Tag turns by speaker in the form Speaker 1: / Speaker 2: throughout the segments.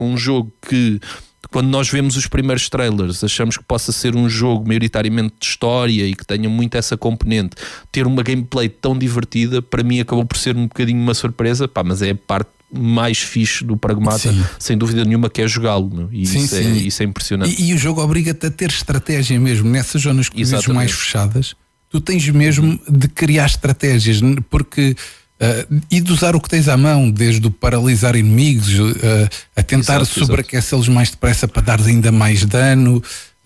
Speaker 1: um jogo que, quando nós vemos os primeiros trailers, achamos que possa ser um jogo maioritariamente de história e que tenha muito essa componente, ter uma gameplay tão divertida, para mim acabou por ser um bocadinho uma surpresa, mas é a parte mais fixe do Pragmata, sem dúvida nenhuma, que é jogá-lo, e isso é impressionante.
Speaker 2: E o jogo obriga-te a ter estratégia mesmo, nessas zonas que vezes mais fechadas, tu tens mesmo de criar estratégias, porque e de usar o que tens à mão, desde o paralisar inimigos, a tentar sobreaquecê-los mais depressa para dar ainda mais dano,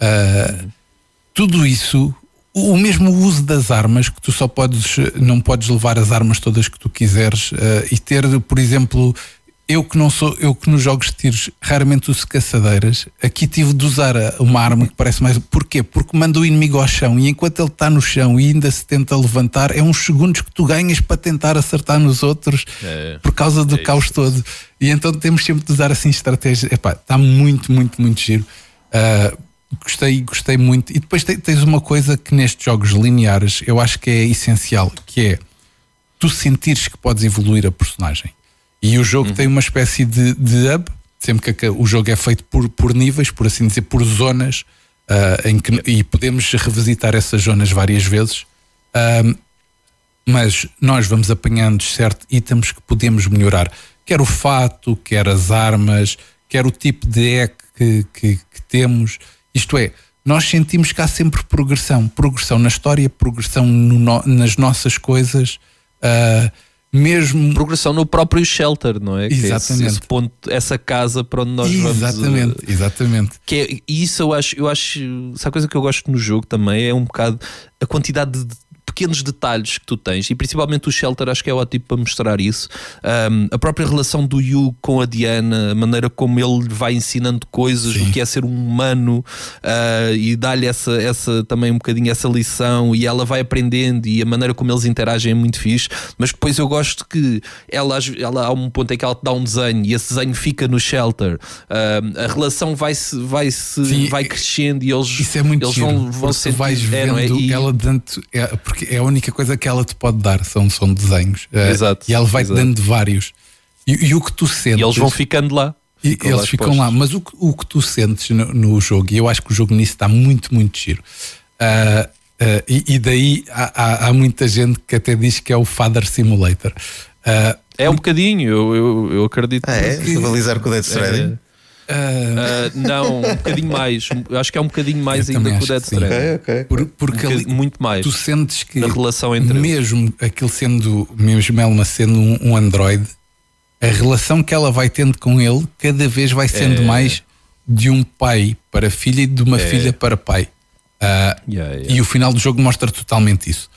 Speaker 2: tudo isso. O mesmo uso das armas, que tu não podes levar as armas todas que tu quiseres, e ter, por exemplo, eu que nos jogos de tiros raramente uso caçadeiras, aqui tive de usar uma arma que parece mais. Porquê? Porque manda o inimigo ao chão, e enquanto ele está no chão e ainda se tenta levantar, é uns segundos que tu ganhas para tentar acertar nos outros, por causa do caos todo. E então temos sempre de usar assim estratégias. Está muito, muito, muito giro. Gostei muito. E depois tens uma coisa que nestes jogos lineares eu acho que é essencial, que é tu sentires que podes evoluir a personagem. E o jogo tem uma espécie de hub, sempre que o jogo é feito por níveis, por assim dizer, por zonas, e podemos revisitar essas zonas várias vezes, mas nós vamos apanhando certos itens que podemos melhorar, quer o fato, quer as armas, quer o tipo de hack que temos. Isto é, nós sentimos que há sempre progressão na história, progressão nas nossas coisas, mesmo...
Speaker 1: Progressão no próprio shelter, não é?
Speaker 2: Exatamente.
Speaker 1: Que esse ponto, essa casa para onde nós vamos...
Speaker 2: Exatamente.
Speaker 1: E isso eu acho... Essa coisa que eu gosto no jogo também é um bocado a quantidade de pequenos detalhes que tu tens, e principalmente o shelter acho que é ótimo para mostrar isso. A própria relação do Yu com a Diana, a maneira como ele vai ensinando coisas, o que é ser um humano, e dá-lhe essa também um bocadinho essa lição, e ela vai aprendendo, e a maneira como eles interagem é muito fixe. Mas depois eu gosto que ela há um ponto em que ela te dá um desenho e esse desenho fica no shelter, a relação vai crescendo, e eles,
Speaker 2: isso é muito
Speaker 1: eles
Speaker 2: giro,
Speaker 1: vão sentir,
Speaker 2: vais vendo ela dando, porque é a única coisa que ela te pode dar, são desenhos.
Speaker 1: Exato,
Speaker 2: e ela vai-te dando vários. E o que tu sentes...
Speaker 1: E eles vão ficando lá.
Speaker 2: Eles ficam lá. Mas o que tu sentes no jogo, e eu acho que o jogo nisso está muito, muito giro. E daí há muita gente que até diz que é o Father Simulator.
Speaker 1: É um bocadinho, eu acredito.
Speaker 3: Rivalizar com o Death Stranding?
Speaker 1: Não, um bocadinho mais. Acho que é um bocadinho mais ainda que o Death Stranding.
Speaker 2: Porque
Speaker 1: muito mais.
Speaker 2: Tu sentes que
Speaker 1: a relação entre
Speaker 2: mesmo aquilo sendo, mesmo ela sendo um androide, a relação que ela vai tendo com ele cada vez vai sendo mais de um pai para filha e de uma filha para pai. E o final do jogo mostra totalmente isso.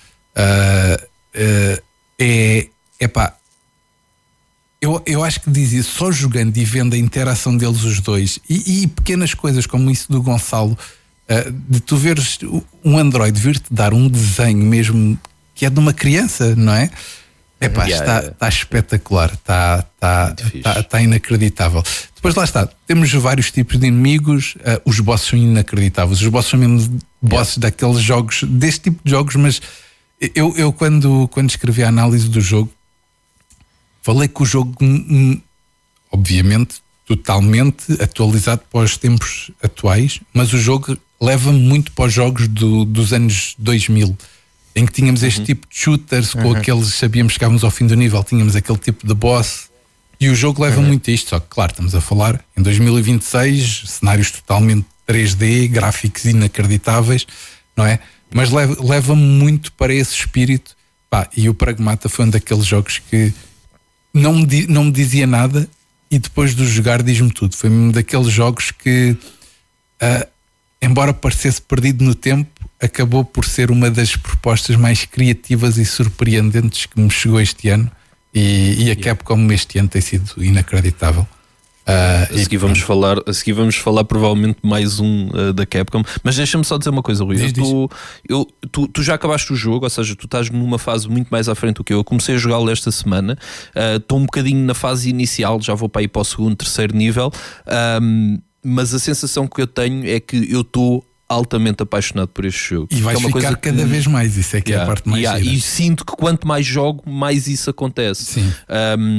Speaker 2: Eu acho que diz isso, só jogando e vendo a interação deles os dois, e pequenas coisas como isso do Gonçalo, de tu veres um androide vir-te dar um desenho mesmo que é de uma criança, não é? Está espetacular, está inacreditável. Depois lá está, temos vários tipos de inimigos, os bosses são inacreditáveis, os bosses são mesmo bosses daqueles jogos, deste tipo de jogos, mas eu quando escrevi a análise do jogo, falei que o jogo, obviamente, totalmente atualizado para os tempos atuais, mas o jogo leva-me muito para os jogos dos anos 2000, em que tínhamos este tipo de shooters, com aqueles, sabíamos que chegávamos ao fim do nível, tínhamos aquele tipo de boss, e o jogo leva muito a isto, só que claro, estamos a falar em 2026, cenários totalmente 3D, gráficos inacreditáveis, não é? Mas leva-me muito para esse espírito, e o Pragmata foi um daqueles jogos que não me dizia nada e depois de jogar diz-me tudo. Foi um daqueles jogos que, embora parecesse perdido no tempo, acabou por ser uma das propostas mais criativas e surpreendentes que me chegou este ano, e a Capcom este ano tem sido inacreditável. A seguir
Speaker 1: vamos falar provavelmente mais da Capcom, mas deixa-me só dizer uma coisa, Rui. Tu já acabaste o jogo, ou seja, tu estás numa fase muito mais à frente do que eu. Eu comecei a jogá-lo esta semana, estou um bocadinho na fase inicial, já vou para ir para o segundo, terceiro nível, mas a sensação que eu tenho é que eu estou altamente apaixonado por este jogo.
Speaker 2: E vais ficar cada vez mais, isso é que é a parte mais gira.
Speaker 1: E sinto que quanto mais jogo, mais isso acontece.
Speaker 2: Sim.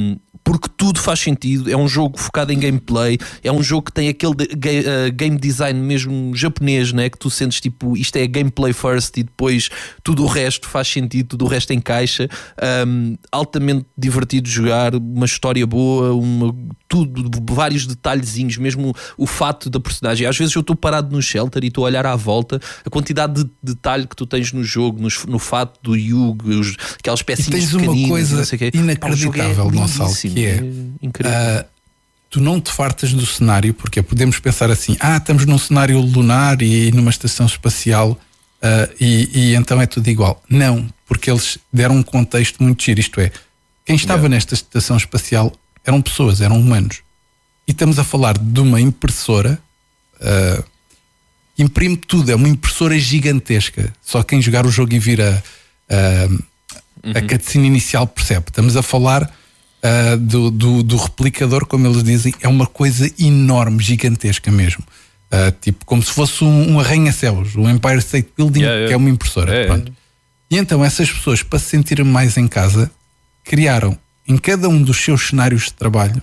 Speaker 1: porque tudo faz sentido. É um jogo focado em gameplay, é um jogo que tem aquele game design mesmo japonês, né? Que tu sentes tipo, isto é gameplay first e depois tudo o resto faz sentido, tudo o resto encaixa. Altamente divertido de jogar, uma história boa, tudo, vários detalhezinhos, mesmo o fato da personagem. Às vezes eu estou parado no shelter e estou a olhar à volta, a quantidade de detalhe que tu tens no jogo, no fato do Yugo, aquelas pecinhas
Speaker 2: pequeninas. Tens uma coisa inacreditável, Gonçalo, que é incrível. Tu não te fartas do cenário, porque podemos pensar assim, estamos num cenário lunar e numa estação espacial e então é tudo igual. Não, porque eles deram um contexto muito giro, isto é, quem estava nesta estação espacial eram pessoas, eram humanos. E estamos a falar de uma impressora, imprime tudo, é uma impressora gigantesca. Só quem jogar o jogo e vir a cutscene inicial percebe. Estamos a falar do replicador, como eles dizem, é uma coisa enorme, gigantesca mesmo. Tipo, como se fosse um arranha-céus, um Empire State Building, que é uma impressora. Pronto. E então essas pessoas, para se sentirem mais em casa, criaram em cada um dos seus cenários de trabalho,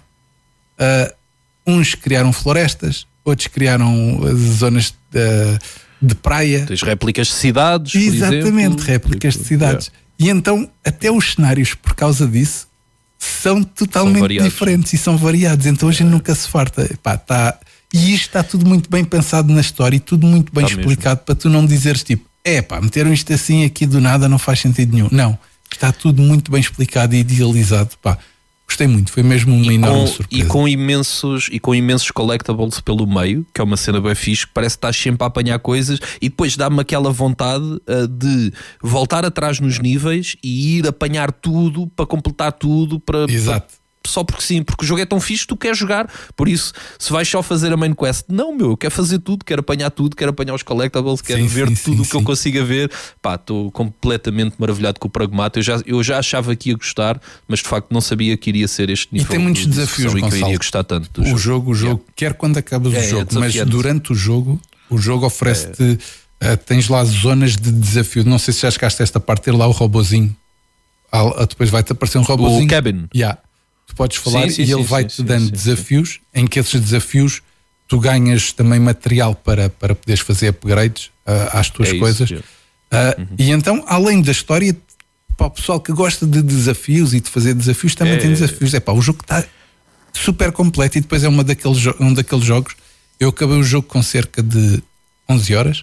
Speaker 2: uns criaram florestas, outros criaram zonas de praia.
Speaker 1: Tens réplicas de cidades,
Speaker 2: exatamente,
Speaker 1: por exemplo.
Speaker 2: Réplicas de cidades. E então até os cenários, por causa disso, são totalmente diferentes e são variados. Então a gente nunca se farta. E isto está tudo muito bem pensado na história e tudo muito bem explicado, para tu não dizeres tipo, meteram isto assim aqui do nada, não faz sentido nenhum. Não, está tudo muito bem explicado e idealizado. Gostei muito, foi mesmo uma enorme surpresa.
Speaker 1: E com imensos collectibles pelo meio, que é uma cena bem fixe, que parece que estás sempre a apanhar coisas, e depois dá-me aquela vontade de voltar atrás nos níveis e ir apanhar tudo para completar tudo.
Speaker 2: Exato.
Speaker 1: Só porque sim, porque o jogo é tão fixe que tu queres jogar. Por isso, se vais só fazer a main quest, não, eu quero fazer tudo, quero apanhar tudo, quero apanhar os collectibles, quero ver tudo o que eu consiga ver. Estou completamente maravilhado com o Pragmata. Eu já achava que ia gostar, mas de facto não sabia que iria ser este nível.
Speaker 2: E tem muitos desafios, Gonçalo.
Speaker 1: Que eu iria gostar tanto do
Speaker 2: jogo. O jogo, quer quando acabas o jogo, mas durante o jogo oferece-te, tens lá zonas de desafio. Não sei se já chegaste a esta parte, ter lá o robozinho. Depois vai-te aparecer um robozinho.
Speaker 1: O Cabin.
Speaker 2: Tu podes falar e ele vai-te dando desafios, em que esses desafios tu ganhas também material para poderes fazer upgrades às tuas coisas. E então, além da história, para o pessoal que gosta de desafios e de fazer desafios, também tem desafios. O jogo está super completo e depois é um daqueles jogos. Eu acabei o jogo com cerca de 11 horas.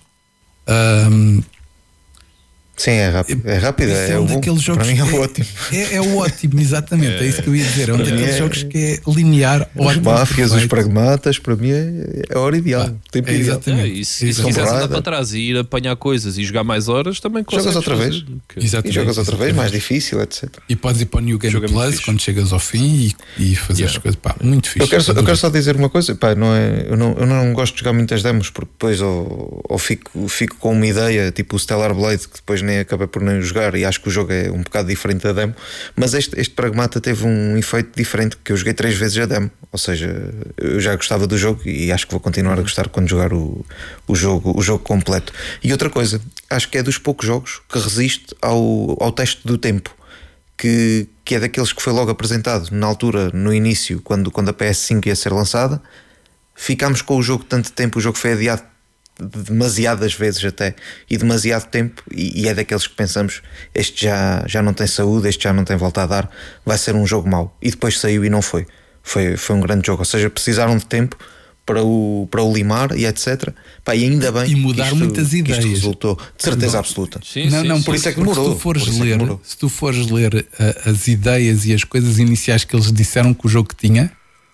Speaker 3: Sim, é rápido.
Speaker 2: É um daqueles jogos.
Speaker 3: Para mim é ótimo.
Speaker 2: É ótimo, exatamente. É isso que eu ia dizer. É um daqueles jogos que é linear,
Speaker 3: os
Speaker 2: ótimo.
Speaker 3: Os máfias, os pragmatas, para mim é a hora ideal.
Speaker 2: Exatamente.
Speaker 1: E se quiseres andar para trás e ir apanhar coisas e jogar mais horas, também consegues.
Speaker 3: Jogas outra vez.
Speaker 2: Exatamente.
Speaker 3: E jogas outra vez, mais difícil, etc.
Speaker 2: E podes ir para o New Game Plus quando chegas ao fim e fazer as coisas. Muito fixe.
Speaker 3: Eu quero só dizer uma coisa. Eu não gosto de jogar muitas demos, porque depois ou fico com uma ideia, tipo o Stellar Blade, que depois nem acabei por nem jogar, e acho que o jogo é um bocado diferente da demo, mas este Pragmata teve um efeito diferente, que eu joguei 3 vezes a demo, ou seja, eu já gostava do jogo e acho que vou continuar a gostar quando jogar o jogo completo. E outra coisa, acho que é dos poucos jogos que resiste ao teste do tempo, que é daqueles que foi logo apresentado na altura, no início, quando a PS5 ia ser lançada. Ficámos com o jogo tanto tempo, o jogo foi adiado demasiadas vezes até, e demasiado tempo, e é daqueles que pensamos, este já não tem saúde, este já não tem volta a dar, vai ser um jogo mau, e depois saiu e não foi um grande jogo, ou seja, precisaram de tempo para o limar e etc. E ainda bem,
Speaker 2: e mudar muitas ideias,
Speaker 3: isto resultou, de certeza absoluta.
Speaker 2: Por isso é que demorou. Se tu fores ler as ideias e as coisas iniciais que eles disseram que o jogo tinha,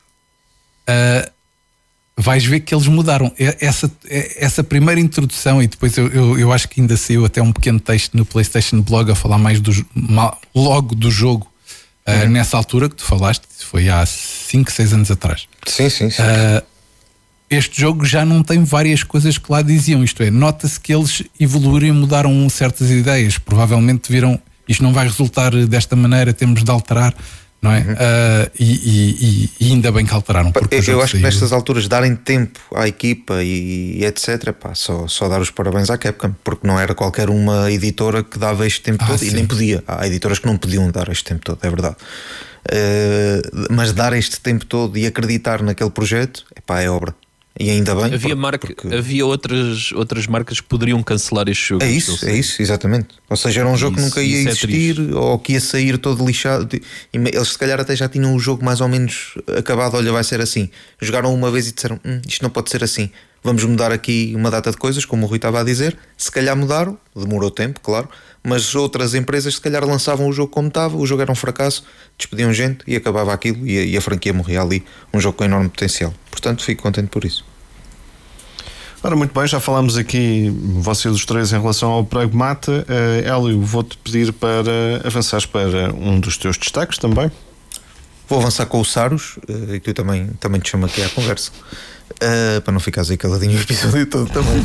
Speaker 2: vais ver que eles mudaram essa primeira introdução, e depois eu acho que ainda saiu até um pequeno texto no PlayStation Blog a falar mais logo do jogo, nessa altura que tu falaste, foi há 5, 6 anos atrás.
Speaker 3: Sim.
Speaker 2: Este jogo já não tem várias coisas que lá diziam, isto é, nota-se que eles evoluíram e mudaram certas ideias, provavelmente viram, isto não vai resultar desta maneira, temos de alterar. não é? E ainda bem que alteraram.
Speaker 3: Eu acho que nestas alturas darem tempo à equipa e etc, pá, só dar os parabéns à Capcom, porque não era qualquer uma editora que dava este tempo todo, e nem podia. Há editoras que não podiam dar este tempo todo, é verdade. Mas dar este tempo todo e acreditar naquele projeto, epá, é obra. E ainda bem.
Speaker 1: Havia outras marcas que poderiam cancelar este jogo.
Speaker 3: É isso, exatamente. Ou seja, era um jogo que nunca ia existir, ou que ia sair todo lixado. E eles se calhar até já tinham o jogo mais ou menos acabado. Olha, vai ser assim. Jogaram uma vez e disseram, isto não pode ser assim, vamos mudar aqui uma data de coisas, como o Rui estava a dizer. Se calhar mudaram, demorou tempo, claro, mas outras empresas se calhar lançavam o jogo como estava, o jogo era um fracasso, despediam gente e acabava aquilo, e a franquia morria ali. Um jogo com enorme potencial. Portanto, fico contente por isso.
Speaker 4: Ora, muito bem, já falámos aqui, vocês os três, em relação ao Pragmata. Hélio, vou-te pedir para avançares para um dos teus destaques também.
Speaker 3: Vou avançar com o Saros, e tu também te chamo aqui à conversa, para não ficares aí caladinho o episódio todo também.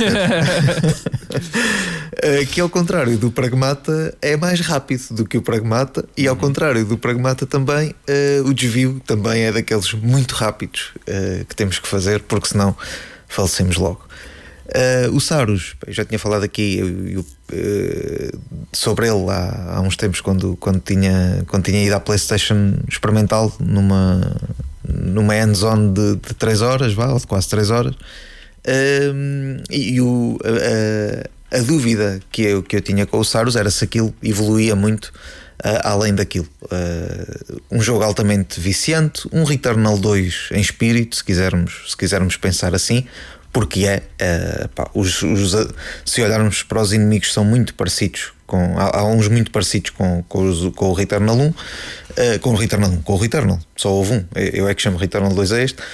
Speaker 3: Que ao contrário do Pragmata é mais rápido do que o Pragmata, e ao contrário do Pragmata também o desvio também é daqueles muito rápidos que temos que fazer, porque senão falecemos logo. O Saros, eu já tinha falado aqui sobre ele há uns tempos, quando tinha ido à PlayStation experimental numa hands-on de 3 horas, ou de quase 3 horas. A dúvida que eu tinha com o Saros era se aquilo evoluía muito além daquilo. Um jogo altamente viciante, um Returnal 2 em espírito, se quisermos pensar assim, porque se olharmos para os inimigos, são muito parecidos há uns muito parecidos com o Returnal 1, com o Returnal, só houve um, eu é que chamo Returnal 2 a este.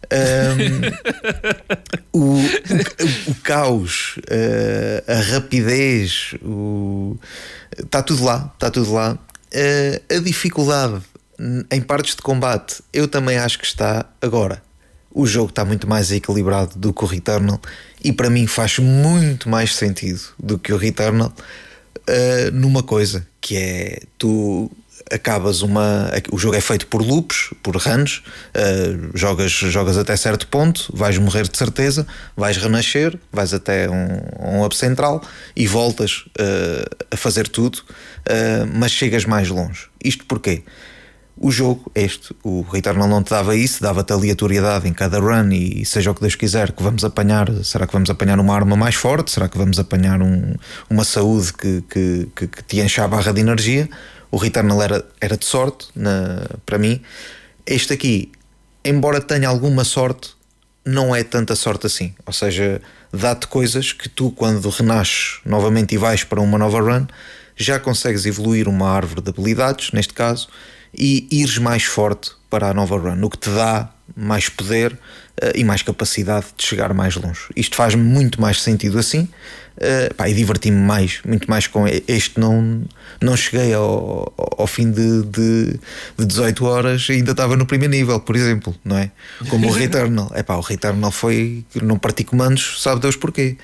Speaker 3: O caos, a rapidez, está tudo lá. A dificuldade em partes de combate eu também acho que está. Agora, o jogo está muito mais equilibrado do que o Returnal, e para mim faz muito mais sentido do que o Returnal numa coisa, que é tu acabas o jogo é feito por loops, por runs, jogas até certo ponto, vais morrer de certeza, vais renascer, vais até um hub central e voltas a fazer tudo, mas chegas mais longe. Isto porquê? O jogo, o Returnal, não te dava isso, dava-te aleatoriedade em cada run, e seja o que Deus quiser que vamos apanhar. Será que vamos apanhar uma arma mais forte? Será que vamos apanhar uma saúde que te enche a barra de energia? O Returnal era de sorte, para mim. Este aqui, embora tenha alguma sorte, não é tanta sorte assim. Ou seja, dá-te coisas que tu, quando renasces novamente e vais para uma nova run, já consegues evoluir uma árvore de habilidades, neste caso, e ires mais forte para a nova run, o que te dá mais poder e mais capacidade de chegar mais longe. Isto faz muito mais sentido assim, e diverti-me muito mais com este. Não cheguei ao fim de 18 horas e ainda estava no primeiro nível, por exemplo, não é? Como o Returnal. O Returnal foi, não parti comandos, sabe Deus porquê.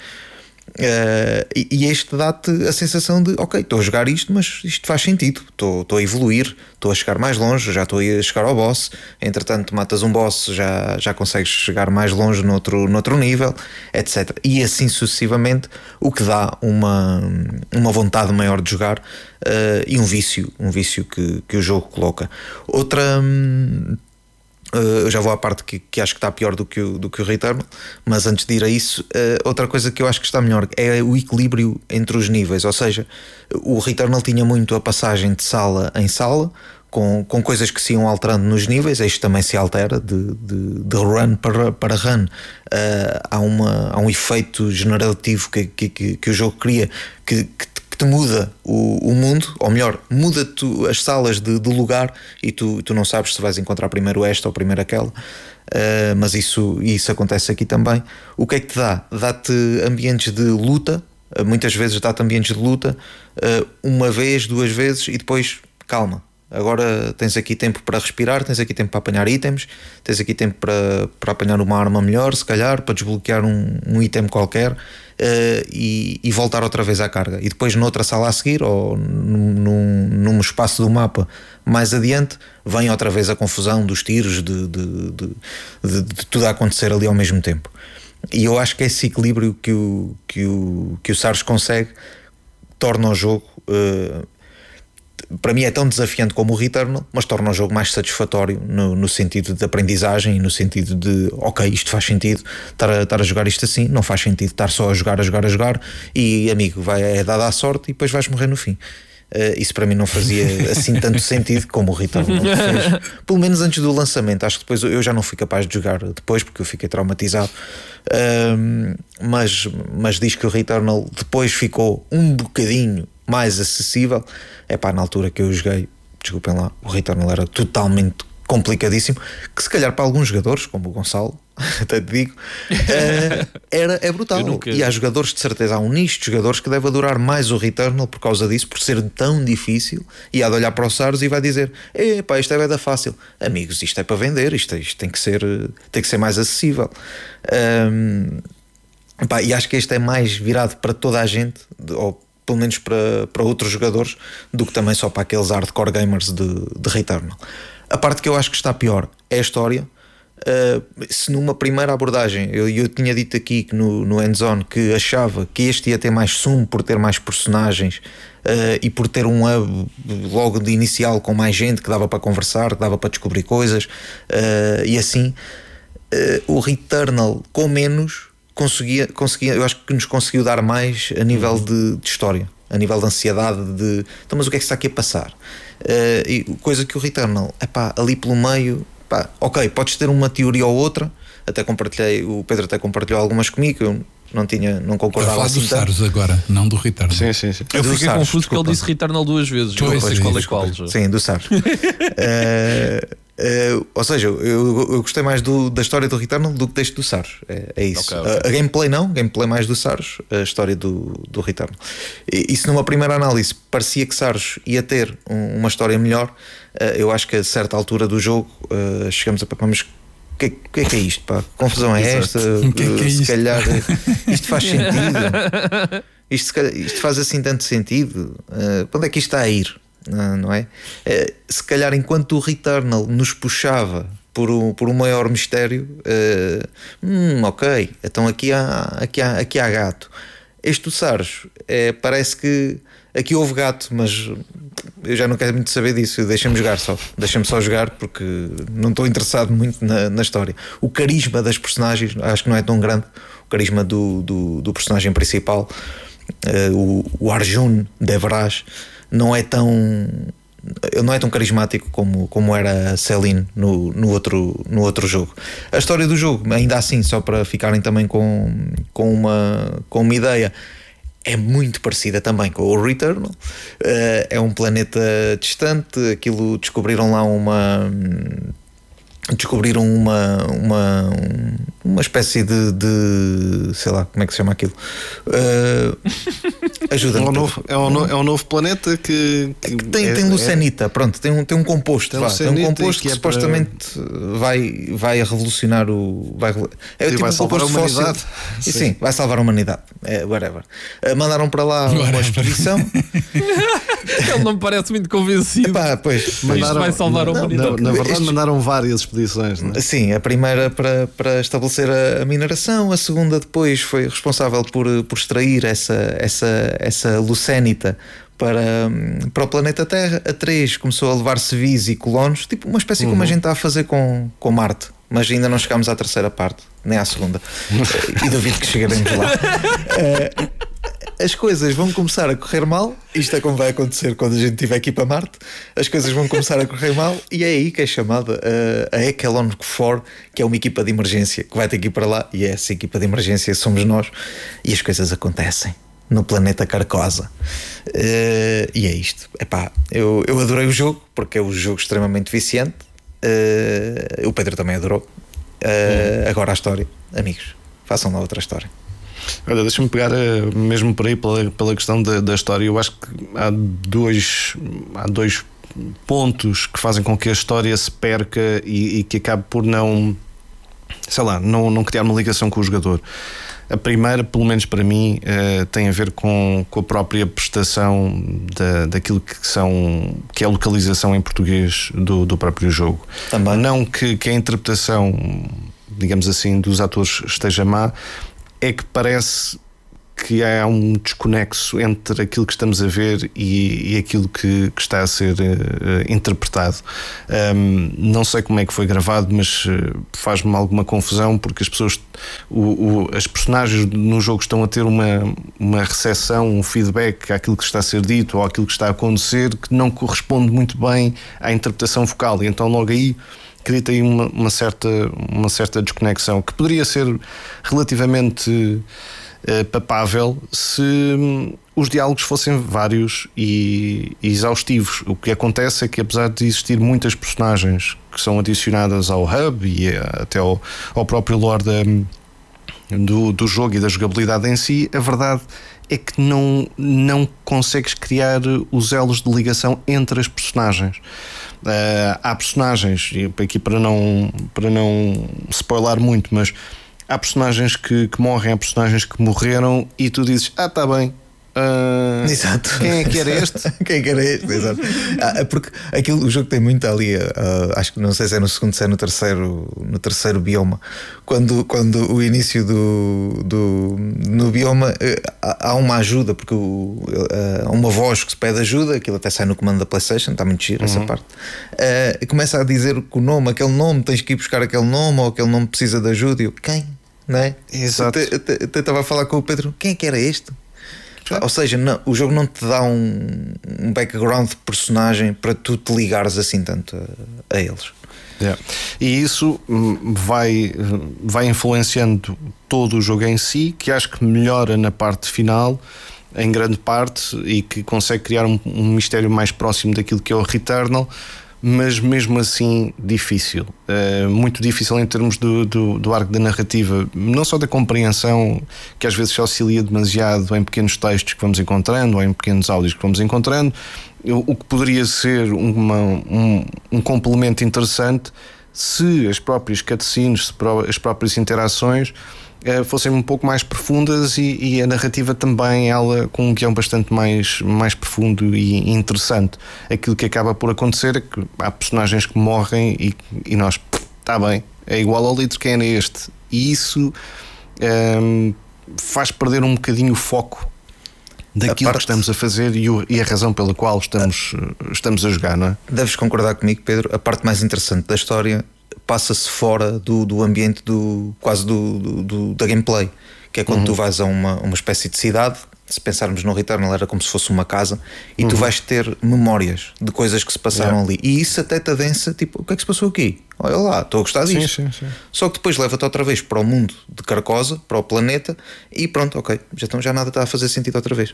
Speaker 3: E este dá-te a sensação de ok, estou a jogar isto, mas isto faz sentido, estou a evoluir, estou a chegar mais longe, já estou a chegar ao boss. Entretanto matas um boss, já consegues chegar mais longe noutro nível, etc. E assim sucessivamente, o que dá uma vontade maior de jogar, e um vício que o jogo coloca. Eu já vou à parte que acho que está pior do que o Returnal, mas antes de ir a isso, outra coisa que eu acho que está melhor é o equilíbrio entre os níveis. Ou seja, o Returnal tinha muito a passagem de sala em sala, com coisas que se iam alterando nos níveis. Este também se altera de run para run. Há um efeito generativo que o jogo cria, que te muda o mundo, ou melhor, muda-te as salas de lugar, e tu não sabes se vais encontrar primeiro esta ou primeiro aquela. Mas isso acontece aqui também. O que é que te dá? Dá-te ambientes de luta, muitas vezes dá-te ambientes de luta, uma vez, 2 vezes, e depois calma, agora tens aqui tempo para respirar, tens aqui tempo para apanhar itens, tens aqui tempo para apanhar uma arma melhor, se calhar, para desbloquear um item qualquer, e voltar outra vez à carga. E depois noutra sala a seguir, ou num espaço do mapa mais adiante, vem outra vez a confusão dos tiros, de tudo a acontecer ali ao mesmo tempo. E eu acho que esse equilíbrio que o Sars consegue torna o jogo, para mim é tão desafiante como o Returnal, mas torna o jogo mais satisfatório no sentido de aprendizagem e no sentido de, ok, isto faz sentido estar a jogar isto assim, não faz sentido estar só a jogar e amigo, é dada a sorte e depois vais morrer no fim. Isso para mim não fazia assim tanto sentido como o Returnal fez, pelo menos antes do lançamento. Acho que depois eu já não fui capaz de jogar depois porque eu fiquei traumatizado, mas diz que o Returnal depois ficou um bocadinho mais acessível. Na altura que eu joguei, desculpem lá, o Returnal era totalmente complicadíssimo, que se calhar para alguns jogadores, como o Gonçalo, até te digo, é brutal. E há jogadores, de certeza, há um nicho de jogadores que deve adorar mais o Returnal por causa disso, por ser tão difícil, e há de olhar para o Sars e vai dizer, isto é bem fácil. Amigos, isto é para vender, isto tem que ser mais acessível. E acho que este é mais virado para toda a gente, ou pelo menos para outros jogadores, do que também só para aqueles hardcore gamers de Returnal. A parte que eu acho que está pior é a história. Se numa primeira abordagem eu tinha dito aqui que no Hands-On que achava que este ia ter mais sumo por ter mais personagens, e por ter um hub logo de inicial com mais gente que dava para conversar, que dava para descobrir coisas, e assim, o Returnal com menos conseguia, eu acho que nos conseguiu dar mais a nível de história, a nível de ansiedade, então, mas o que é que está aqui a passar? E coisa que o Returnal, ali pelo meio, ok, podes ter uma teoria ou outra, até compartilhei, o Pedro até compartilhou algumas comigo, eu não concordava assim.
Speaker 2: Do Sars agora, não do Returnal.
Speaker 4: Sim.
Speaker 1: Eu fiquei confuso porque ele disse Returnal 2 vezes. Não sei qual é qual já.
Speaker 3: Sim, do Sars. Ou seja, eu gostei mais da história do Returnal do que deste do Sars. É isso. Okay. A gameplay mais do Sars, a história do Returnal. E se numa primeira análise parecia que Sars ia ter uma história melhor, eu acho que a certa altura do jogo chegamos a mas o que é isto? Que confusão é esta? Se calhar isto faz sentido. Isto faz assim tanto sentido. Para onde é que isto está a ir? Não é? Se calhar enquanto o Returnal nos puxava por um maior mistério, ok, então aqui há gato. Este do Sars, parece que aqui houve gato, mas eu já não quero muito saber disso. Deixa-me só jogar, porque não estou interessado muito na história. O carisma das personagens acho que não é tão grande. O carisma do personagem principal, o Arjun Devaraj, não é tão carismático como era a Celine no outro jogo. A história do jogo, ainda assim, só para ficarem também com uma ideia, é muito parecida também com o Returnal. É um planeta distante, aquilo descobriram lá uma espécie de sei lá, como é que se chama aquilo? Ajuda-me.
Speaker 4: É um novo planeta que
Speaker 3: tem lucenita, pronto, tem um composto. Tem um composto que supostamente vai revolucionar
Speaker 4: vai salvar a humanidade.
Speaker 3: Sim, vai salvar a humanidade. Whatever. Mandaram para lá uma expedição.
Speaker 1: Ele não me parece muito convencido.
Speaker 3: Pois,
Speaker 1: isto vai salvar a humanidade.
Speaker 4: Na verdade, mandaram várias expedições, não é?
Speaker 3: Sim, a primeira para estabelecer a mineração, a segunda depois foi responsável por extrair essa lucénita para o planeta Terra. A 3 começou a levar civis e colonos, tipo uma espécie como a gente está a fazer com Marte, mas ainda não chegámos à terceira parte, nem à segunda. E duvido que chegaremos lá. As coisas vão começar a correr mal. Isto é como vai acontecer quando a gente estiver aqui para Marte. As coisas vão começar a correr mal, e é aí que é chamada a Echelon 4, que é uma equipa de emergência que vai ter que ir para lá, e essa equipa de emergência somos nós, e as coisas acontecem no planeta Carcosa. E é isto. Eu adorei o jogo, porque é um jogo extremamente viciante. O Pedro também adorou. Agora a história, amigos, façam lá outra história.
Speaker 4: Olha, deixa-me pegar mesmo por aí pela questão da história. Eu acho que há dois pontos que fazem com que a história se perca e que acabe por não criar uma ligação com o jogador. A primeira, pelo menos para mim, tem a ver com a própria prestação daquilo que é a localização em português do próprio jogo.
Speaker 3: Também.
Speaker 4: Não que a interpretação, digamos assim, dos atores esteja má, é que parece que há um desconexo entre aquilo que estamos a ver e aquilo que está a ser interpretado. Não sei como é que foi gravado, mas faz-me alguma confusão, porque as pessoas, as personagens no jogo estão a ter uma recepção, um feedback àquilo que está a ser dito ou àquilo que está a acontecer, que não corresponde muito bem à interpretação vocal, e então logo aí cria-te aí uma certa desconexão, que poderia ser relativamente papável se os diálogos fossem vários e exaustivos. O que acontece é que, apesar de existir muitas personagens que são adicionadas ao hub e até ao próprio lore do jogo e da jogabilidade em si, a verdade é que não consegues criar os elos de ligação entre as personagens. Há personagens, e aqui para não spoiler muito, mas há personagens que morrem, há personagens que morreram, e tu dizes, está bem.
Speaker 3: Exato.
Speaker 4: Quem é que era este?
Speaker 3: Quem é que era este? Exato. Porque o jogo tem muito ali, acho que não sei se é no segundo, se é no terceiro bioma, quando o início no bioma há uma ajuda, porque há uma voz que se pede ajuda, aquilo até sai no comando da PlayStation, está muito giro essa parte, começa a dizer que o nome, aquele nome, tens que ir buscar aquele nome, ou aquele nome precisa de ajuda, e eu, quem? Não é?
Speaker 4: Exato.
Speaker 3: Eu estava a falar com o Pedro, quem é que era este? Ou seja, o jogo não te dá um background de personagem para tu te ligares assim tanto a eles.
Speaker 4: Yeah. E isso vai influenciando todo o jogo em si, que acho que melhora na parte final em grande parte, e que consegue criar um mistério mais próximo daquilo que é o Returnal, mas mesmo assim difícil, muito difícil em termos do arco da narrativa, não só da compreensão, que às vezes se auxilia demasiado em pequenos textos que vamos encontrando ou em pequenos áudios que vamos encontrando, o que poderia ser um complemento interessante se as próprias cutscenes, se as próprias interações fossem um pouco mais profundas e a narrativa também, ela com um guião bastante mais profundo e interessante. Aquilo que acaba por acontecer é que há personagens que morrem e nós, está bem, é igual ao litro, quem é este? E isso faz perder um bocadinho o foco daquilo que estamos a fazer e a razão pela qual estamos a jogar, não é? Deves
Speaker 3: concordar comigo, Pedro, a parte mais interessante da história passa-se fora do ambiente quase da gameplay, que é quando tu vais a uma espécie de cidade. Se pensarmos no Returnal, era como se fosse uma casa, e tu vais ter memórias de coisas que se passaram ali, e isso até te adensa, tipo, o que é que se passou aqui? Olha lá, estou a gostar disto. Sim. Só que depois leva-te outra vez para o mundo de Carcosa, para o planeta, e pronto, ok, já nada está a fazer sentido outra vez.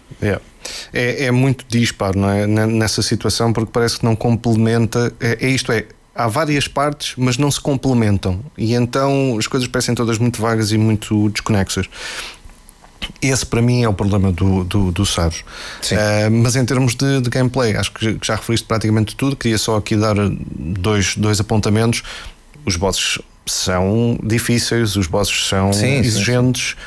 Speaker 4: É muito disparo, não é? Nessa situação, porque parece que não complementa. Há várias partes, mas não se complementam, e então as coisas parecem todas muito vagas e muito desconexas. Esse para mim é o problema do Sabes. Mas em termos de gameplay, acho que já referiste praticamente tudo. Queria só aqui dar dois apontamentos. Os bosses são difíceis, os bosses são exigentes.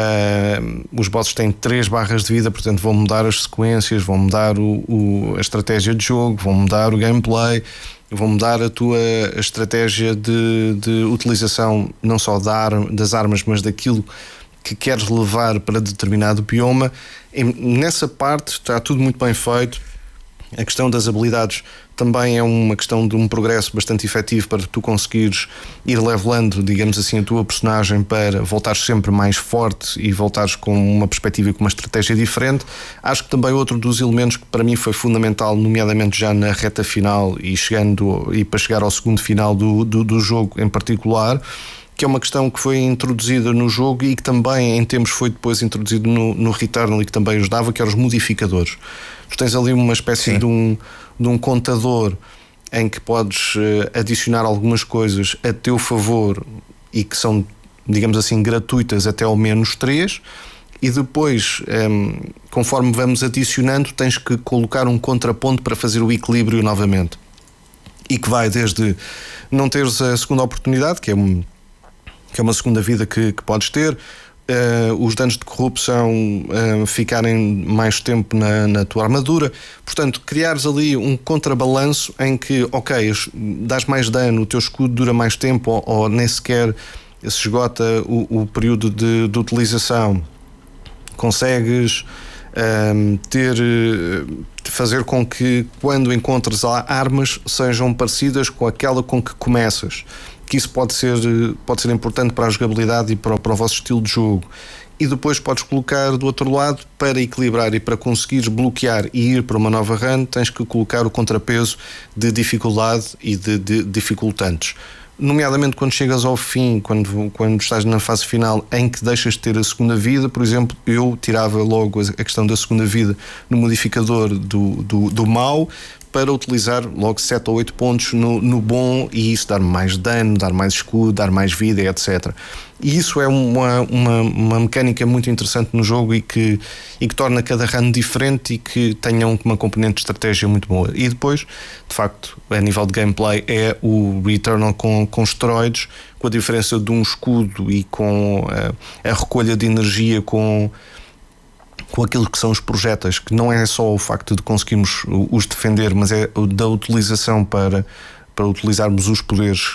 Speaker 4: Os bosses têm 3 barras de vida, portanto vão mudar as sequências, vão mudar a estratégia de jogo, vão mudar o gameplay, vão mudar a tua estratégia de utilização não só das armas, mas daquilo que queres levar para determinado bioma. Nessa parte está tudo muito bem feito. A questão das habilidades também é uma questão de um progresso bastante efetivo para tu conseguires ir levelando, digamos assim, a tua personagem para voltares sempre mais forte e voltares com uma perspectiva e com uma estratégia diferente. Acho que também outro dos elementos que para mim foi fundamental, nomeadamente já na reta final e para chegar ao segundo final do jogo em particular, que é uma questão que foi introduzida no jogo e que também em tempos foi depois introduzido no Returnal e que também ajudava, que eram os modificadores. Tu tens ali uma espécie de um contador em que podes adicionar algumas coisas a teu favor e que são, digamos assim, gratuitas até ao -3, e depois, conforme vamos adicionando, tens que colocar um contraponto para fazer o equilíbrio novamente. E que vai desde não teres a segunda oportunidade, que é uma segunda vida que podes ter, os danos de corrupção ficarem mais tempo na tua armadura. Portanto, criares ali um contrabalanço em que, ok, dás mais dano, o teu escudo dura mais tempo, ou nem sequer se esgota o período de utilização. Consegues fazer com que, quando encontres armas, sejam parecidas com aquela com que começas, que isso pode ser importante para a jogabilidade e para o vosso estilo de jogo. E depois podes colocar do outro lado, para equilibrar e para conseguires bloquear e ir para uma nova run, tens que colocar o contrapeso de dificuldade e de dificultantes. Nomeadamente quando chegas ao fim, quando estás na fase final em que deixas de ter a segunda vida, por exemplo, eu tirava logo a questão da segunda vida no modificador do mau, para utilizar logo 7 ou 8 pontos no bom, e isso dar mais dano, dar mais escudo, dar mais vida, etc. E isso é uma mecânica muito interessante no jogo e que torna cada run diferente e que tenha uma componente de estratégia muito boa. E depois, de facto, a nível de gameplay, é o Returnal com esteroides, com a diferença de um escudo e com a recolha de energia com aquilo que são os projéteis, que não é só o facto de conseguirmos os defender, mas é da utilização para utilizarmos os poderes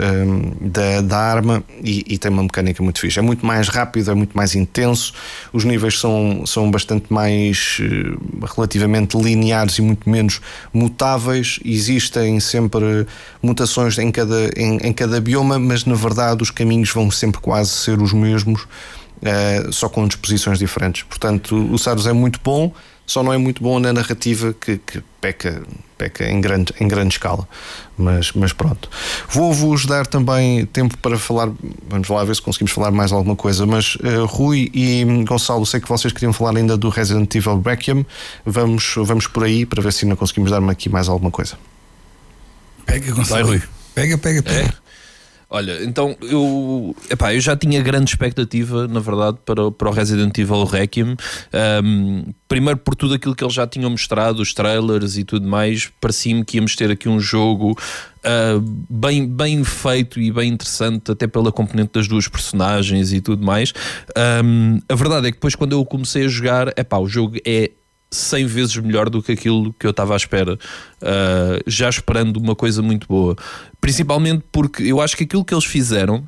Speaker 4: da arma, e tem uma mecânica muito fixe. É muito mais rápido, é muito mais intenso, os níveis são bastante mais relativamente lineares e muito menos mutáveis. Existem sempre mutações em cada bioma, mas na verdade os caminhos vão sempre quase ser os mesmos, só com disposições diferentes. Portanto, o Saros é muito bom, só não é muito bom na narrativa, que peca em grande escala. Mas pronto. Vou-vos dar também tempo para falar. Vamos lá ver se conseguimos falar mais alguma coisa. Mas Rui e Gonçalo, sei que vocês queriam falar ainda do Resident Evil Requiem. Vamos por aí para ver se ainda conseguimos dar-me aqui mais alguma coisa.
Speaker 2: Pega, Gonçalo.
Speaker 1: Vai, Rui.
Speaker 2: Pega.
Speaker 1: Olha, então eu já tinha grande expectativa, na verdade, para o Resident Evil Requiem. Primeiro por tudo aquilo que eles já tinham mostrado, os trailers e tudo mais. Parecia-me que íamos ter aqui um jogo bem feito e bem interessante, até pela componente das duas personagens e tudo mais. A verdade é que depois, quando eu comecei a jogar, o jogo é 100 vezes melhor do que aquilo que eu estava à espera, já esperando uma coisa muito boa, principalmente porque eu acho que aquilo que eles fizeram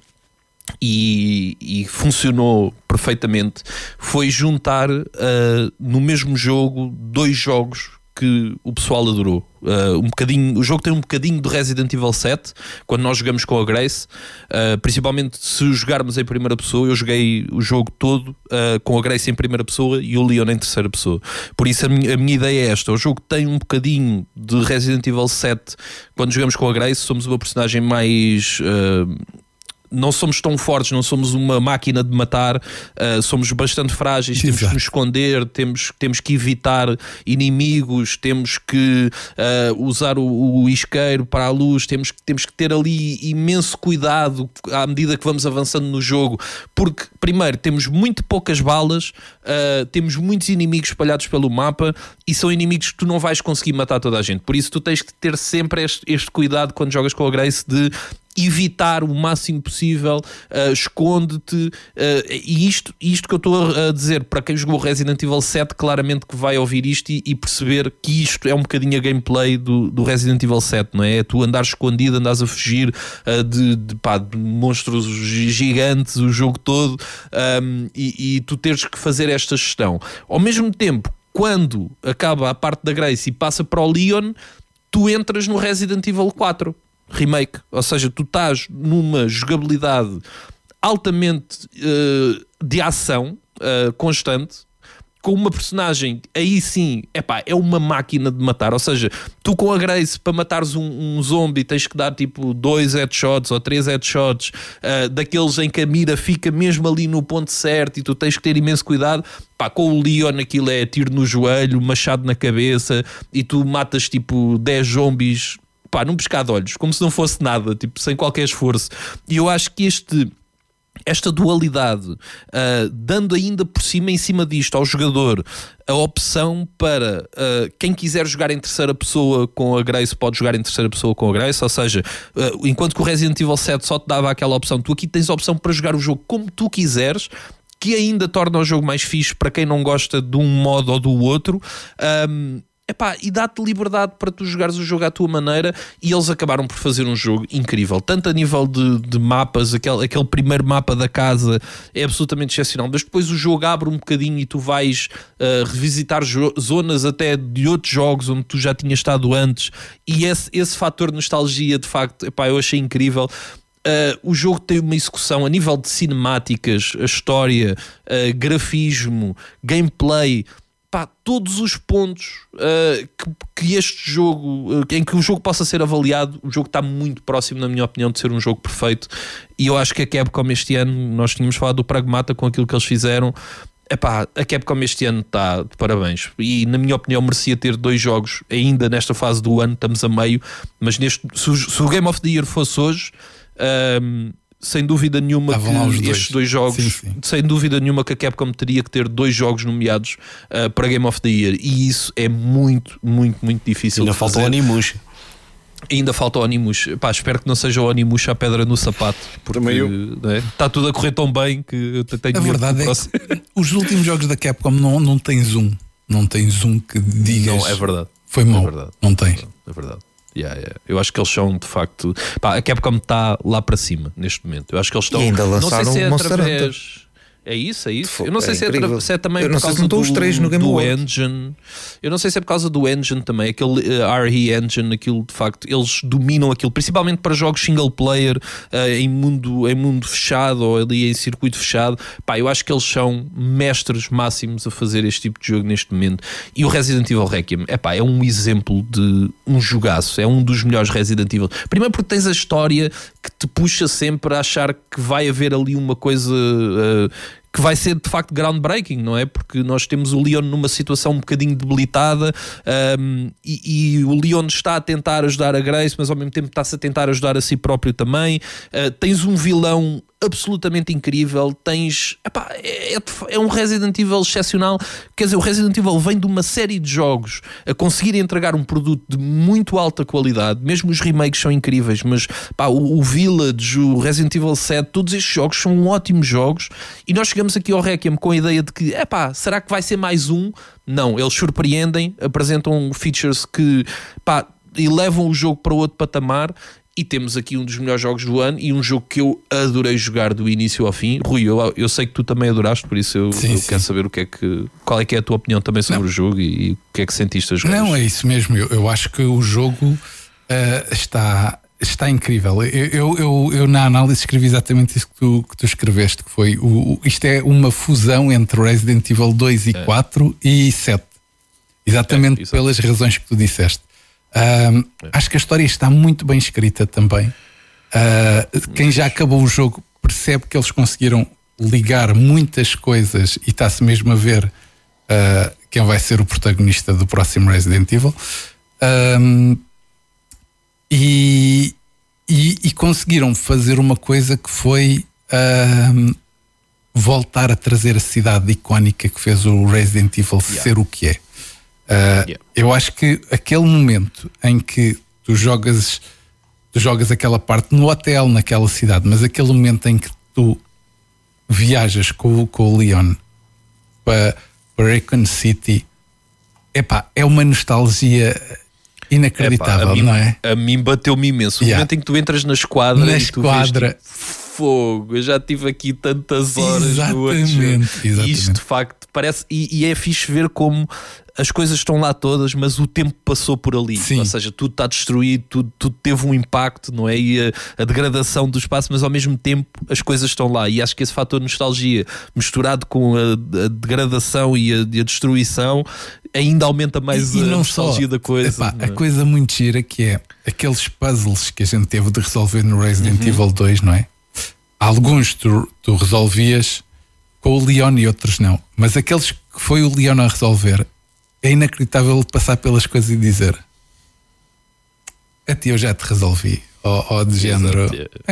Speaker 1: e funcionou perfeitamente foi juntar no mesmo jogo dois jogos que o pessoal adorou. O jogo tem um bocadinho de Resident Evil 7 quando nós jogamos com a Grace, principalmente se jogarmos em primeira pessoa. Eu joguei o jogo todo com a Grace em primeira pessoa e o Leon em terceira pessoa. Por isso a minha ideia é esta: o jogo tem um bocadinho de Resident Evil 7 quando jogamos com a Grace. Somos uma personagem mais... não somos tão fortes, não somos uma máquina de matar, somos bastante frágeis. Exato. Temos que nos esconder, temos que evitar inimigos, temos que usar o isqueiro para a luz, temos que ter ali imenso cuidado à medida que vamos avançando no jogo, porque primeiro temos muito poucas balas, temos muitos inimigos espalhados pelo mapa e são inimigos que tu não vais conseguir matar toda a gente. Por isso tu tens que ter sempre este cuidado quando jogas com a Grace de evitar o máximo possível, esconde-te, e isto que eu estou a dizer, para quem jogou Resident Evil 7, claramente que vai ouvir isto e perceber que isto é um bocadinho a gameplay do Resident Evil 7, não é? É tu andares escondido, andares a fugir de monstros gigantes o jogo todo, e tu teres que fazer esta gestão. Ao mesmo tempo, quando acaba a parte da Grace e passa para o Leon, tu entras no Resident Evil 4 Remake, ou seja, tu estás numa jogabilidade altamente de ação constante, com uma personagem, aí sim, é uma máquina de matar. Ou seja, tu com a Grace, para matares um zombie, tens que dar tipo 2 headshots ou 3 headshots, daqueles em que a mira fica mesmo ali no ponto certo e tu tens que ter imenso cuidado. Com o Leon aquilo é tiro no joelho, machado na cabeça, e tu matas tipo 10 zombies num piscar de olhos, como se não fosse nada, tipo, sem qualquer esforço. E eu acho que esta dualidade, dando ainda por cima, em cima disto, ao jogador a opção para quem quiser jogar em terceira pessoa com a Grace, pode jogar em terceira pessoa com a Grace, ou seja, enquanto que o Resident Evil 7 só te dava aquela opção, tu aqui tens a opção para jogar o jogo como tu quiseres, que ainda torna o jogo mais fixe para quem não gosta de um modo ou do outro. E dá-te liberdade para tu jogares o jogo à tua maneira, e eles acabaram por fazer um jogo incrível, tanto a nível de mapas, aquele primeiro mapa da casa é absolutamente excepcional, mas depois o jogo abre um bocadinho e tu vais revisitar zonas até de outros jogos onde tu já tinhas estado antes, e esse fator nostalgia, de facto, eu achei incrível. O jogo tem uma execução a nível de cinemáticas, a história, grafismo, gameplay, todos os pontos que este jogo, em que o jogo possa ser avaliado, o jogo está muito próximo, na minha opinião, de ser um jogo perfeito. E eu acho que a Capcom este ano, nós tínhamos falado do Pragmata com aquilo que eles fizeram, a Capcom este ano está de parabéns, e na minha opinião merecia ter 2 jogos ainda nesta fase do ano, estamos a meio, mas se o Game of the Year fosse hoje, sem dúvida nenhuma que estes 2 jogos, sim. Sem dúvida nenhuma que a Capcom teria que ter 2 jogos nomeados para Game of the Year, e isso é muito, muito, muito difícil.
Speaker 5: Ainda falta o Onimusha.
Speaker 1: Ainda falta o Onimusha. Espero que não seja o Onimusha a pedra no sapato, porque está tudo a correr tão bem que eu tenho.
Speaker 2: A verdade é que os últimos jogos da Capcom não tens um que digas.
Speaker 1: Não, é verdade.
Speaker 2: Foi mau.
Speaker 1: É verdade.
Speaker 2: Não tens.
Speaker 1: É verdade. Eu acho que eles são, de facto, a Capcom está lá para cima neste momento. Eu acho que eles estão.
Speaker 3: E ainda lançaram,
Speaker 1: não sei se é
Speaker 3: Monster
Speaker 1: através.
Speaker 3: Hunter.
Speaker 1: É isso. Eu não sei se é também
Speaker 3: eu
Speaker 1: por
Speaker 3: não sei
Speaker 1: causa
Speaker 3: se não estão os 3 no Game
Speaker 1: do
Speaker 3: Awards.
Speaker 1: engine. Eu não sei se é por causa do engine também, aquele RE Engine, aquilo de facto, eles dominam aquilo, principalmente para jogos single player, em mundo fechado ou ali em circuito fechado. Eu acho que eles são mestres máximos a fazer este tipo de jogo neste momento. E o Resident Evil Requiem é um exemplo de um jogaço, é um dos melhores Resident Evil. Primeiro porque tens a história que te puxa sempre a achar que vai haver ali uma coisa que vai ser de facto groundbreaking, não é? Porque nós temos o Leon numa situação um bocadinho debilitada, e o Leon está a tentar ajudar a Grace, mas ao mesmo tempo está-se a tentar ajudar a si próprio também. Tens um vilão absolutamente incrível, tens... é um Resident Evil excepcional. Quer dizer, o Resident Evil vem de uma série de jogos a conseguir entregar um produto de muito alta qualidade, mesmo os remakes são incríveis, mas o Village, o Resident Evil 7, todos estes jogos são ótimos jogos, e nós chegamos aqui ao Requiem com a ideia de que, será que vai ser mais um? Não, eles surpreendem, apresentam features que elevam o jogo para outro patamar. E temos aqui um dos melhores jogos do ano, e um jogo que eu adorei jogar do início ao fim. Rui, eu sei que tu também adoraste, por isso eu quero saber qual é que é a tua opinião também sobre o jogo, e o que é que sentiste a jogar.
Speaker 2: Não, é isso mesmo. Eu acho que o jogo está incrível. Eu na análise escrevi exatamente isso que tu escreveste, que foi isto é uma fusão entre Resident Evil 2 e 4 e 7. Exatamente pelas razões que tu disseste. Acho que a história está muito bem escrita também. Quem já acabou o jogo percebe que eles conseguiram ligar muitas coisas, e está-se mesmo a ver quem vai ser o protagonista do próximo Resident Evil, e conseguiram fazer uma coisa que foi voltar a trazer a cidade icónica que fez o Resident Evil ser o que é. Eu acho que aquele momento em que tu jogas aquela parte no hotel, naquela cidade, mas aquele momento em que tu viajas com o Leon para Raccoon City, é uma nostalgia inacreditável, não é?
Speaker 1: A mim bateu-me imenso. O momento em que tu entras na esquadra e tu vês fogo, eu já tive aqui tantas horas no
Speaker 2: Exatamente.
Speaker 1: Isto de facto parece, e é fixe ver como as coisas estão lá todas, mas o tempo passou por ali. Sim. Ou seja, tudo está destruído, tudo teve um impacto, não é? E a degradação do espaço, mas ao mesmo tempo as coisas estão lá, e acho que esse fator de nostalgia misturado com a degradação e a destruição ainda aumenta mais a nostalgia da coisa.
Speaker 2: A coisa muito gira que é aqueles puzzles que a gente teve de resolver no Resident Evil 2, não é? Alguns tu resolvias com o Leon e outros não, mas aqueles que foi o Leon a resolver, é inacreditável passar pelas coisas e dizer: a ti eu já te resolvi, ou de género.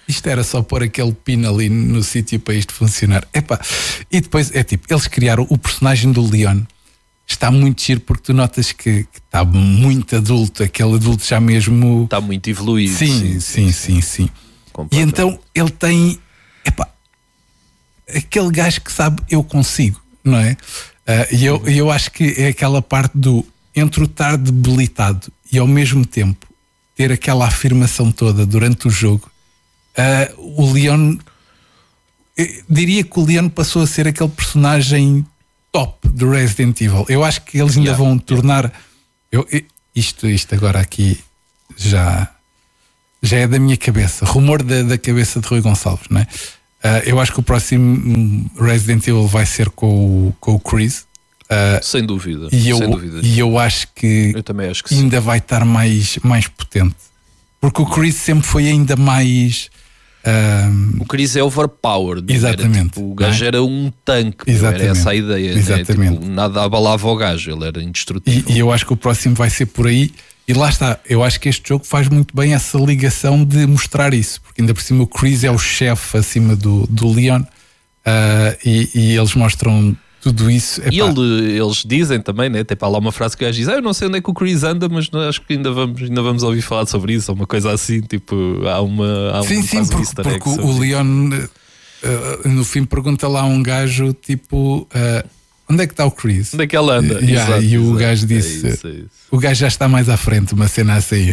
Speaker 2: isto era só pôr aquele pino ali no sítio para isto funcionar. Epá. E depois é tipo, eles criaram o personagem do Leon. Está muito giro porque tu notas que está muito adulto, aquele adulto já mesmo.
Speaker 1: Está muito evoluído.
Speaker 2: Sim. E então ele tem, epá, aquele gajo que sabe, eu consigo, não é? E eu acho que é aquela parte do entre o estar debilitado e ao mesmo tempo ter aquela afirmação toda durante o jogo. O Leon, diria que o Leon passou a ser aquele personagem top do Resident Evil. Eu acho que eles ainda vão tornar. Isto agora aqui já é da minha cabeça, rumor da cabeça de Rui Gonçalves, não é? Eu acho que o próximo Resident Evil vai ser com o Chris.
Speaker 1: Sem dúvida.
Speaker 2: E eu acho que,
Speaker 1: eu também acho que
Speaker 2: ainda vai estar mais potente. Porque o Chris sempre foi ainda mais.
Speaker 1: O Chris é overpowered.
Speaker 2: Exatamente.
Speaker 1: O gajo era um tanque. Era essa a ideia.
Speaker 2: Exatamente.
Speaker 1: Né? Tipo, nada abalava o gajo, ele era indestrutível.
Speaker 2: E eu acho que o próximo vai ser por aí. E lá está, eu acho que este jogo faz muito bem essa ligação de mostrar isso, porque ainda por cima o Chris é o chefe acima do Leon, e eles mostram tudo isso.
Speaker 1: E eles dizem também, né? Tem para lá uma frase que o gajo diz: eu não sei onde é que o Chris anda, mas acho que ainda vamos ouvir falar sobre isso, ou uma coisa assim, tipo,
Speaker 2: sim, porque o Leon no fim pergunta lá a um gajo tipo, onde é que está o Chris?
Speaker 1: Onde é que ele anda?
Speaker 2: E o gajo disse, é isso. O gajo já está mais à frente, uma cena assim.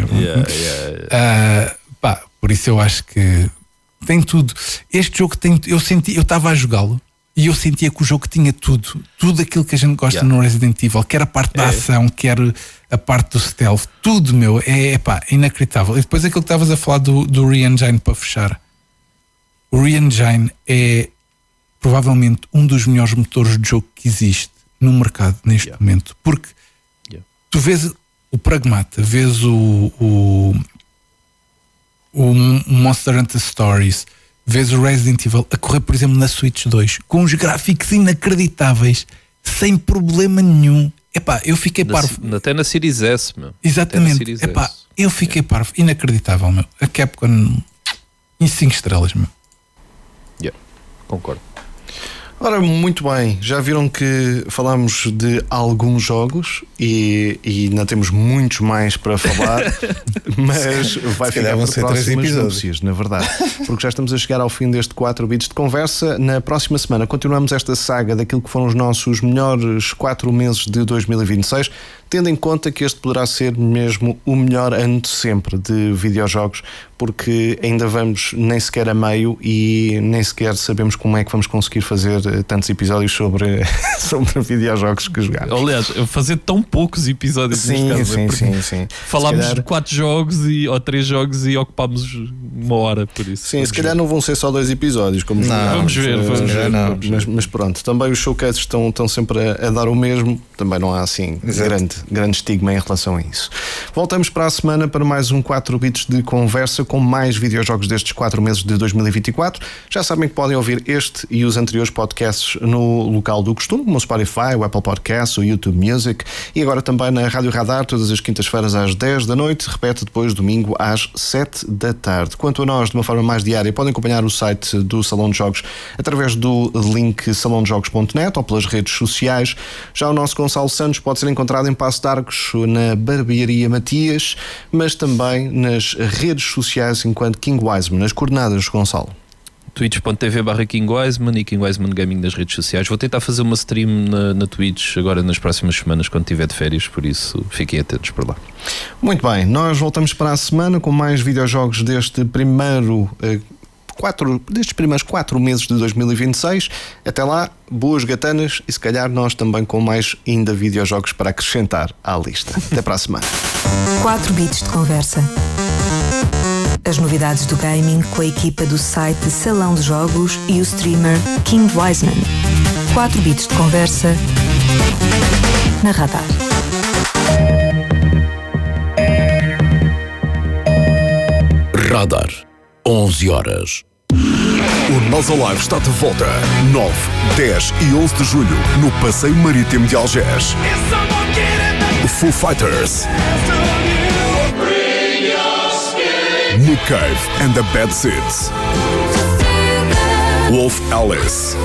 Speaker 2: Por isso eu acho que tem tudo. Este jogo tem, eu estava a jogá-lo e eu sentia que o jogo tinha tudo aquilo que a gente gosta no Resident Evil, quer a parte da ação, quer a parte do stealth, tudo, meu, é inacreditável. E depois aquilo que estavas a falar do Re-Engine, para fechar, o Re-Engine é provavelmente um dos melhores motores de jogo que existe no mercado neste momento, porque tu vês o Pragmata, vês o Monster Hunter Stories, vês o Resident Evil a correr, por exemplo, na Switch 2 com uns gráficos inacreditáveis, sem problema nenhum. Epá, eu fiquei parvo.
Speaker 1: Até na Series S, meu.
Speaker 2: Exatamente. Epá, eu fiquei parvo. Inacreditável, meu. A Capcom em 5 estrelas, meu.
Speaker 1: Concordo.
Speaker 4: Ora, muito bem, já viram que falámos de alguns jogos e ainda temos muitos mais para falar, mas vai ficar para próximas notícias, na verdade, porque já estamos a chegar ao fim deste 4 bits de conversa. Na próxima semana continuamos esta saga daquilo que foram os nossos melhores 4 meses de 2026, tendo em conta que este poderá ser mesmo o melhor ano de sempre de videojogos, porque ainda vamos nem sequer a meio e nem sequer sabemos como é que vamos conseguir fazer tantos episódios sobre videojogos que jogamos.
Speaker 1: Aliás, fazer tão poucos episódios.
Speaker 4: Sim.
Speaker 1: Falámos de 4 jogos ou 3 jogos e ocupámos 1 hora, por isso.
Speaker 4: Sim, se calhar não vão ser só 2 episódios, como
Speaker 1: vamos ver.
Speaker 4: Mas pronto, também os showcases estão sempre a dar o mesmo, também não há assim grande estigma em relação a isso. Voltamos para a semana para mais um 4 bits de conversa com mais videojogos destes 4 meses de 2024. Já sabem que podem ouvir este e os anteriores podcasts no local do costume, como o Spotify, o Apple Podcasts, o YouTube Music, e agora também na Rádio Radar, todas as quintas-feiras às 10 da noite, repete depois domingo às 7 da tarde. Quanto a nós, de uma forma mais diária, podem acompanhar o site do Salão de Jogos através do link salondejogos.net ou pelas redes sociais. Já o nosso Gonçalo Santos pode ser encontrado em Passo de Arcos, na Barbearia Matias, mas também nas redes sociais enquanto King Wiseman. Nas coordenadas, Gonçalo:
Speaker 1: twitch.tv/King Wiseman e King Wiseman Gaming nas redes sociais. Vou tentar fazer uma stream na Twitch agora nas próximas semanas, quando estiver de férias, por isso fiquem atentos por lá.
Speaker 4: Muito bem, nós voltamos para a semana com mais videojogos destes primeiros 4 meses de 2026. Até lá, boas gatanas e se calhar nós também com mais ainda videojogos para acrescentar à lista. Até para a semana.
Speaker 5: 4 bits de conversa. As novidades do gaming com a equipa do site Salão de Jogos e o streamer King Wiseman. 4 bits de conversa na Radar.
Speaker 6: Radar, 11 horas. O Nós Alive está de volta. 9, 10 e 11 de julho no Passeio Marítimo de Algés. Foo Fighters, Nick Cave and the Bad Seeds, Wolf Alice,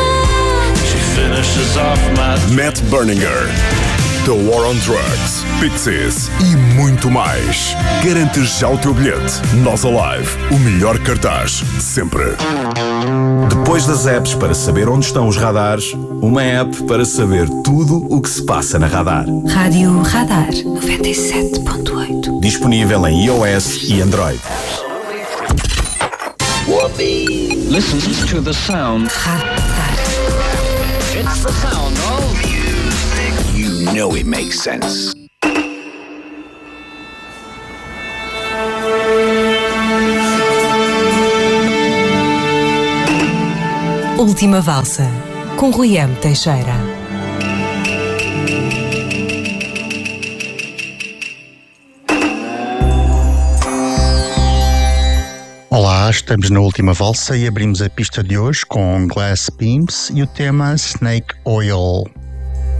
Speaker 6: Matt Berninger, The War on Drugs, Pixies e muito mais. Garante já o teu bilhete. Nós Alive, o melhor cartaz sempre.
Speaker 7: Depois das apps para saber onde estão os radares, uma app para saber tudo o que se passa na Radar.
Speaker 5: Rádio Radar 97.8.
Speaker 7: Disponível em iOS e Android.
Speaker 8: Listen to the sound.
Speaker 5: Radar.
Speaker 8: It's the sound of music. You know it makes sense.
Speaker 9: Última Valsa, com Rui M. Teixeira.
Speaker 10: Olá, estamos na Última Valsa e abrimos a pista de hoje com Glass Beams e o tema Snake Oil.